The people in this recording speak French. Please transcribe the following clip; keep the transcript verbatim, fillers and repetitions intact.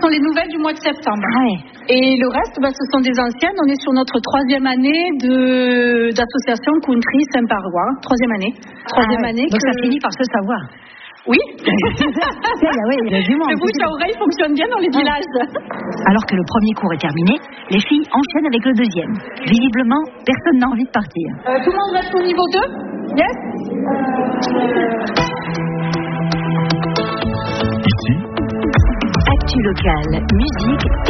sont les nouvelles du mois de septembre. Ah ouais. Et le reste, bah, ce sont des anciennes. On est sur notre troisième année de, d'association Country Saint-Parois. Troisième année. Troisième Ah ouais. année. Donc que... ça finit par se savoir. Oui. Tiens, oui, il y a du monde. Le bouche à oreille fonctionne bien dans les villages. Alors que le premier cours est terminé, les filles enchaînent avec le deuxième. Visiblement, personne n'a envie de partir. Euh, tout le monde reste au niveau deux? Yes. Ici, Actu locale, musique